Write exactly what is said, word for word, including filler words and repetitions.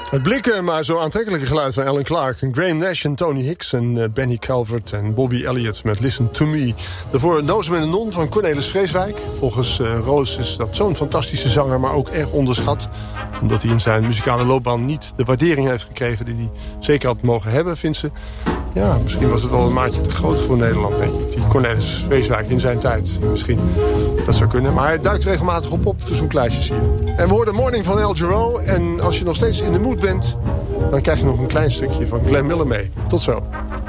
Het blikken, maar zo aantrekkelijke geluid van Alan Clark... en Graham Nash en Tony Hicks en uh, Benny Calvert en Bobby Elliott met Listen to Me. Daarvoor Nozem en de Non van Cornelis Vreeswijk. Volgens uh, Roos is dat zo'n fantastische zanger, maar ook erg onderschat. Omdat hij in zijn muzikale loopbaan niet de waardering heeft gekregen... die hij zeker had mogen hebben, vindt ze. Ja, misschien was het wel een maatje te groot voor Nederland, denk ik. Die Cornelis Vreeswijk in zijn tijd. Misschien dat zou kunnen. Maar hij duikt regelmatig op op verzoeklijstjes hier. En we hoorden Morning van El Giro. En als je nog steeds in de mood bent... dan krijg je nog een klein stukje van Glenn Miller mee. Tot zo.